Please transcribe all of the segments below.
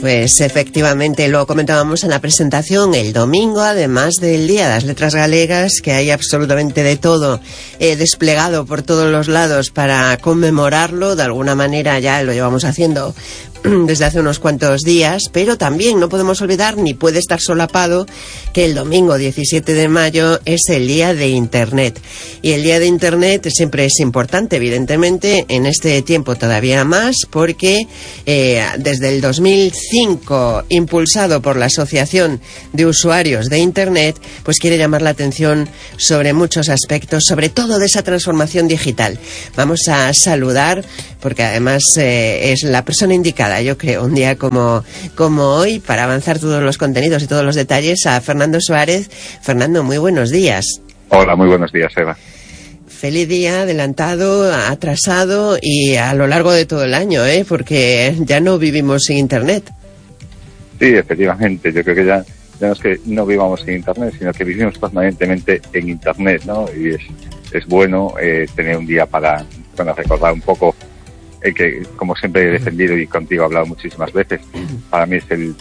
Pues efectivamente, lo comentábamos en la presentación, el domingo, además del Día de las Letras Galegas, que hay absolutamente de todo desplegado por todos los lados para conmemorarlo. De alguna manera ya lo llevamos haciendo desde hace unos cuantos días, pero también no podemos olvidar, ni puede estar solapado, que el domingo 17 de mayo es el Día de Internet. Y el Día de Internet siempre es importante, evidentemente, en este tiempo todavía más, porque desde el 2005, impulsado por la Asociación de Usuarios de Internet, pues quiere llamar la atención sobre muchos aspectos, sobre todo de esa transformación digital. Vamos a saludar, porque además es la persona indicada, yo creo, un día como hoy, para avanzar todos los contenidos y todos los detalles, a Fernando Suárez. Fernando, muy buenos días. Hola, muy buenos días, Eva. Feliz día, adelantado, atrasado y a lo largo de todo el año, porque ya no vivimos sin Internet. Sí, efectivamente, yo creo que ya no es que no vivamos sin Internet, sino que vivimos permanentemente en Internet, ¿no? Y es bueno tener un día para recordar un poco que, como siempre he defendido y contigo he hablado muchísimas veces, para mí es el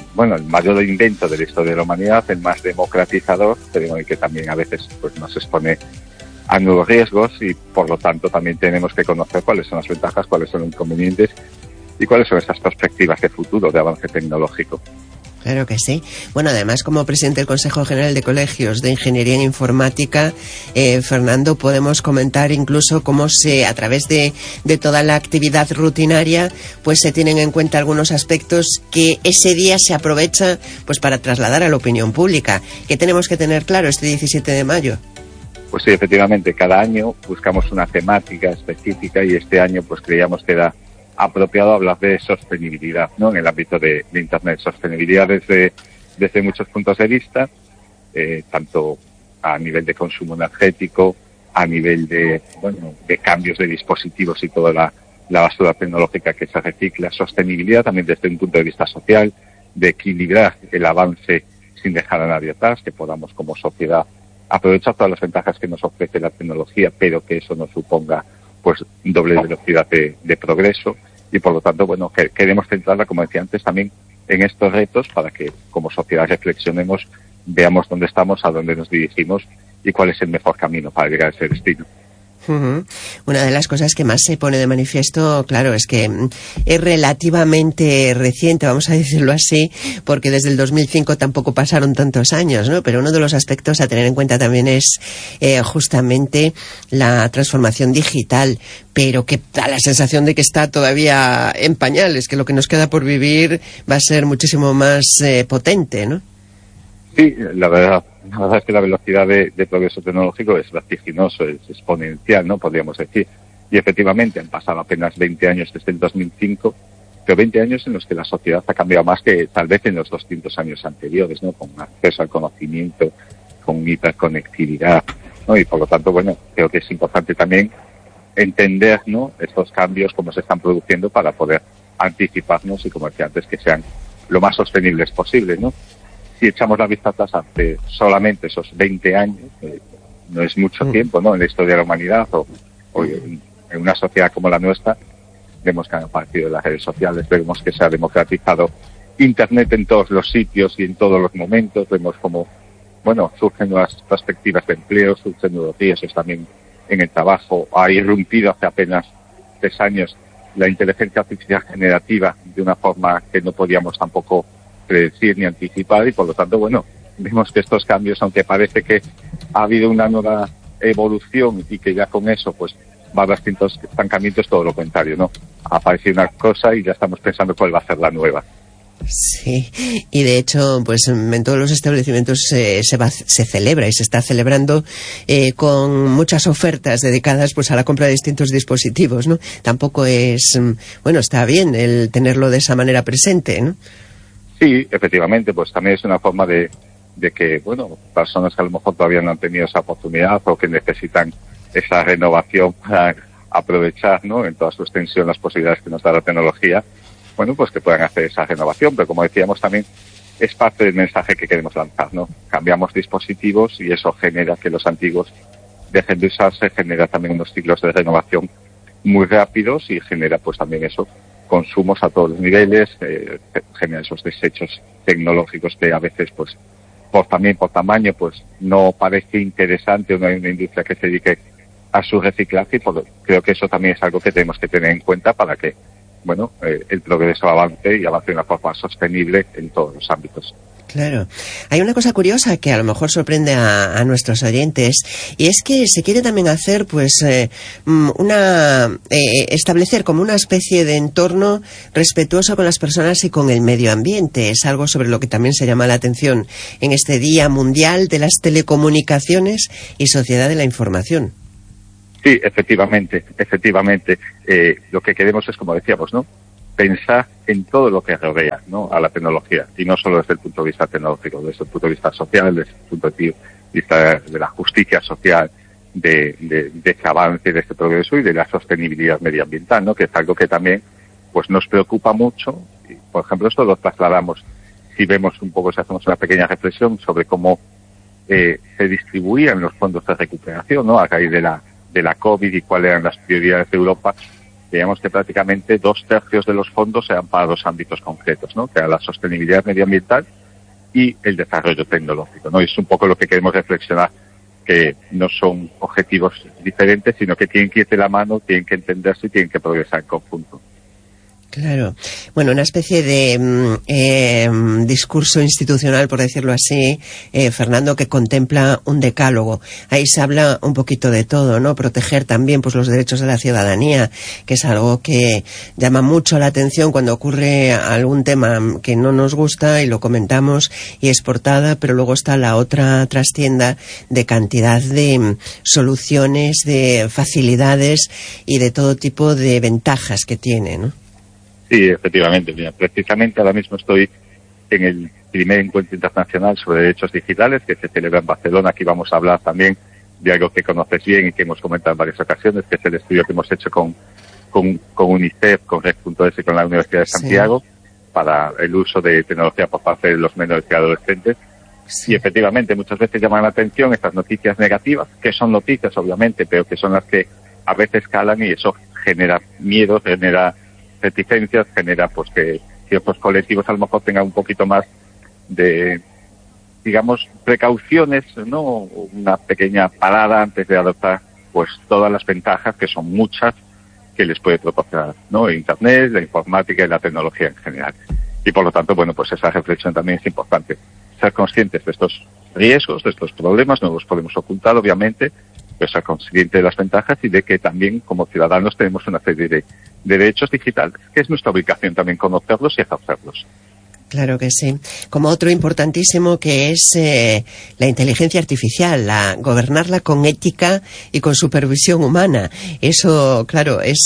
mayor invento de la historia de la humanidad, el más democratizador, pero que también a veces pues nos expone a nuevos riesgos y por lo tanto también tenemos que conocer cuáles son las ventajas, cuáles son los inconvenientes y cuáles son esas perspectivas de futuro de avance tecnológico. Claro que sí. Bueno, además, como presidente del Consejo General de Colegios de Ingeniería en Informática, Fernando, podemos comentar incluso cómo a través de toda la actividad rutinaria, pues se tienen en cuenta algunos aspectos que ese día se aprovecha pues para trasladar a la opinión pública. ¿Qué tenemos que tener claro este 17 de mayo? Pues sí, efectivamente, cada año buscamos una temática específica y este año pues creíamos que era apropiado hablar de sostenibilidad, ¿no? En el ámbito de Internet. Sostenibilidad desde muchos puntos de vista, tanto a nivel de consumo energético, a nivel de cambios de dispositivos y toda la basura tecnológica que se recicla. Sostenibilidad también desde un punto de vista social, de equilibrar el avance sin dejar a nadie atrás, que podamos como sociedad aprovechar todas las ventajas que nos ofrece la tecnología, pero que eso no suponga pues doble velocidad de progreso y por lo tanto queremos centrarla, como decía antes, también en estos retos para que como sociedad reflexionemos, veamos dónde estamos, a dónde nos dirigimos y cuál es el mejor camino para llegar a ese destino. Uh-huh. Una de las cosas que más se pone de manifiesto, claro, es que es relativamente reciente, vamos a decirlo así, porque desde el 2005 tampoco pasaron tantos años, ¿no? Pero uno de los aspectos a tener en cuenta también es justamente la transformación digital, pero que da la sensación de que está todavía en pañales, que lo que nos queda por vivir va a ser muchísimo más potente, ¿no? Sí, la verdad es que la velocidad de progreso tecnológico es vertiginoso, es exponencial, ¿no? Podríamos decir. Y efectivamente han pasado apenas 20 años desde el 2005, pero 20 años en los que la sociedad ha cambiado más que tal vez en los 200 años anteriores, ¿no? Con acceso al conocimiento, con hiperconectividad, ¿no? Y por lo tanto, creo que es importante también entender, ¿no? Estos cambios, cómo se están produciendo para poder anticiparnos y, como decía antes, que sean lo más sostenibles posible, ¿no? Si echamos la vista atrás hace solamente esos 20 años, no es mucho tiempo, ¿no? En la historia de la humanidad o en una sociedad como la nuestra, vemos que han aparecido las redes sociales, vemos que se ha democratizado Internet en todos los sitios y en todos los momentos, vemos como, surgen nuevas perspectivas de empleo, surgen nuevos riesgos también en el trabajo, ha irrumpido hace apenas 3 años la inteligencia artificial generativa de una forma que no podíamos tampoco predecir ni anticipar y por lo tanto, vemos que estos cambios, aunque parece que ha habido una nueva evolución y que ya con eso pues va a haber distintos estancamientos, todo lo contrario, ¿no? Ha aparecido una cosa y ya estamos pensando cuál va a ser la nueva. Sí, y de hecho, pues en todos los establecimientos se celebra y se está celebrando con muchas ofertas dedicadas pues a la compra de distintos dispositivos, ¿no? Tampoco es, está bien el tenerlo de esa manera presente, ¿no? Sí, efectivamente, pues también es una forma de que, personas que a lo mejor todavía no han tenido esa oportunidad o que necesitan esa renovación para aprovechar, ¿no? En toda su extensión las posibilidades que nos da la tecnología, pues que puedan hacer esa renovación, pero como decíamos también es parte del mensaje que queremos lanzar, ¿no? Cambiamos dispositivos y eso genera que los antiguos dejen de usarse, genera también unos ciclos de renovación muy rápidos y genera pues también eso consumos a todos los niveles, genera esos desechos tecnológicos que a veces, pues, por tamaño, pues no parece interesante, no hay una industria que se dedique a su reciclaje, y creo que eso también es algo que tenemos que tener en cuenta para que, bueno, el progreso avance de una forma sostenible en todos los ámbitos. Claro. Hay una cosa curiosa que a lo mejor sorprende a nuestros oyentes, y es que se quiere también hacer, pues, establecer como una especie de entorno respetuoso con las personas y con el medio ambiente. Es algo sobre lo que también se llama la atención en este Día Mundial de las Telecomunicaciones y Sociedad de la Información. Sí, efectivamente. Lo que queremos es, como decíamos, ¿no?, pensar en todo lo que rodea, ¿no?, a la tecnología, y no solo desde el punto de vista tecnológico, desde el punto de vista social, desde el punto de vista de la justicia social, de ese avance, de este progreso y de la sostenibilidad medioambiental, ¿no?, que es algo que también, pues, nos preocupa mucho. Y, por ejemplo, esto lo trasladamos, si vemos un poco, si hacemos una pequeña reflexión sobre cómo se distribuían los fondos de recuperación, ¿no?, a raíz de la COVID, y cuáles eran las prioridades de Europa. Digamos que prácticamente 2/3 de los fondos eran para dos ámbitos concretos, ¿no?, que era la sostenibilidad medioambiental y el desarrollo tecnológico, ¿no? Y es un poco lo que queremos reflexionar, que no son objetivos diferentes, sino que tienen que ir de la mano, tienen que entenderse y tienen que progresar en conjunto. Claro. Bueno, una especie de discurso institucional, por decirlo así, Fernando, que contempla un decálogo. Ahí se habla un poquito de todo, ¿no? Proteger también, pues, los derechos de la ciudadanía, que es algo que llama mucho la atención cuando ocurre algún tema que no nos gusta y lo comentamos y es portada, pero luego está la otra trastienda de cantidad de soluciones, de facilidades y de todo tipo de ventajas que tiene, ¿no? Sí, efectivamente. Mira, precisamente ahora mismo estoy en el primer encuentro internacional sobre derechos digitales que se celebra en Barcelona. Aquí vamos a hablar también de algo que conoces bien y que hemos comentado en varias ocasiones, que es el estudio que hemos hecho con UNICEF, con Red.es y con la Universidad de Santiago, para el uso de tecnología por parte de los menores y adolescentes. Sí. Y efectivamente muchas veces llaman la atención estas noticias negativas, que son noticias obviamente, pero que son las que a veces calan, y eso genera miedo, genera reticencias, genera, pues, que ciertos colectivos a lo mejor tengan un poquito más de, digamos, precauciones, ¿no?, una pequeña parada antes de adoptar, pues, todas las ventajas, que son muchas, que les puede proporcionar, ¿no?, Internet, la informática y la tecnología en general. Y por lo tanto, bueno, pues esa reflexión también es importante. Ser conscientes de estos riesgos, de estos problemas, no los podemos ocultar, obviamente, pero ser conscientes de las ventajas y de que también como ciudadanos tenemos una serie de derechos digitales, que es nuestra obligación también conocerlos y ejercerlos. Claro que sí. Como otro importantísimo, que es la inteligencia artificial, gobernarla con ética y con supervisión humana. Eso, claro, es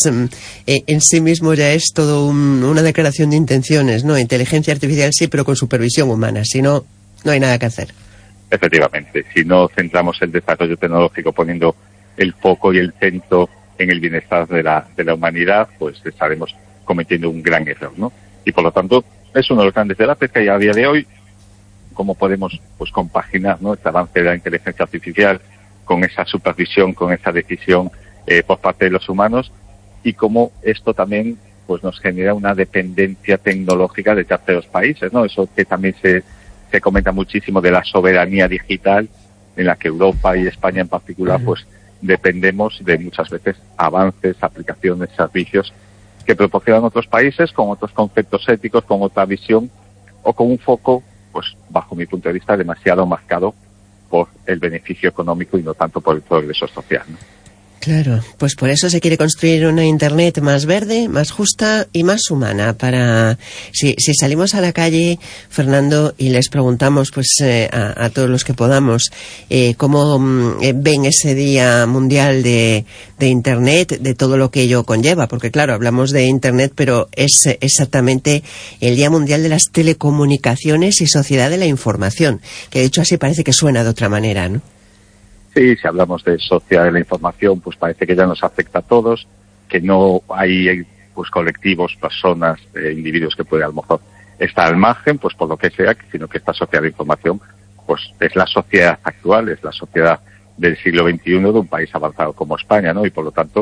en sí mismo ya es todo una declaración de intenciones, ¿no? Inteligencia artificial sí, pero con supervisión humana. Si no, no hay nada que hacer. Efectivamente. Si no centramos el desarrollo tecnológico poniendo el foco y el centro en el bienestar de la humanidad, pues estaremos cometiendo un gran error, ¿no? Y por lo tanto, es uno de los grandes debates que hay a día de hoy, cómo podemos, pues, compaginar, ¿no?, este avance de la inteligencia artificial con esa supervisión, con esa decisión por parte de los humanos, y cómo esto también, pues, nos genera una dependencia tecnológica de terceros países, ¿no? Eso que también se comenta muchísimo de la soberanía digital, en la que Europa y España en particular, pues, dependemos de muchas veces avances, aplicaciones, servicios que proporcionan otros países con otros conceptos éticos, con otra visión o con un foco, pues, bajo mi punto de vista, demasiado marcado por el beneficio económico y no tanto por el progreso social, ¿no? Claro, pues por eso se quiere construir una Internet más verde, más justa y más humana. Para si salimos a la calle, Fernando, y les preguntamos, pues, a todos los que podamos, cómo ven ese Día Mundial de Internet, de todo lo que ello conlleva, porque claro, hablamos de Internet, pero es exactamente el Día Mundial de las Telecomunicaciones y Sociedad de la Información, que de hecho así parece que suena de otra manera, ¿no? Sí, si hablamos de sociedad de la información, pues parece que ya nos afecta a todos, que no hay, pues, colectivos, personas, individuos que pueden a lo mejor estar al margen, pues por lo que sea, sino que esta sociedad de información, pues, es la sociedad actual, es la sociedad del siglo XXI de un país avanzado como España, ¿no? Y por lo tanto,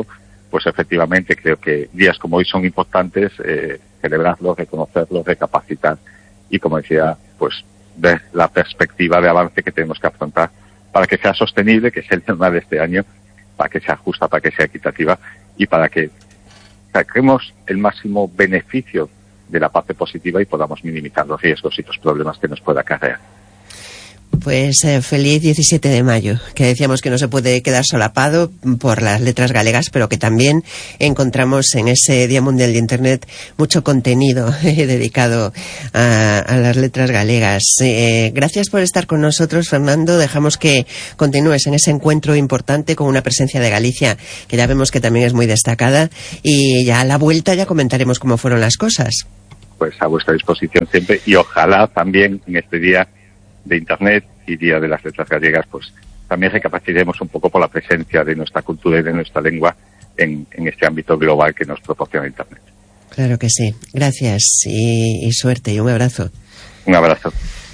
pues efectivamente creo que días como hoy son importantes, celebrarlos, reconocerlos, recapacitar y, como decía, pues ver la perspectiva de avance que tenemos que afrontar para que sea sostenible, que sea el tema de este año, para que sea justa, para que sea equitativa y para que saquemos el máximo beneficio de la parte positiva y podamos minimizar los riesgos y los problemas que nos pueda acarrear. Pues feliz 17 de mayo, que decíamos que no se puede quedar solapado por las letras galegas, pero que también encontramos en ese Día Mundial de Internet mucho contenido dedicado a las letras galegas. Gracias por estar con nosotros, Fernando. Dejamos que continúes en ese encuentro importante con una presencia de Galicia, que ya vemos que también es muy destacada, y ya a la vuelta ya comentaremos cómo fueron las cosas. Pues a vuestra disposición siempre, y ojalá también en este día de Internet y Día de las Letras Gallegas, pues también recapacitemos un poco por la presencia de nuestra cultura y de nuestra lengua en este ámbito global que nos proporciona Internet. Claro que sí. Gracias y suerte y un abrazo. Un abrazo.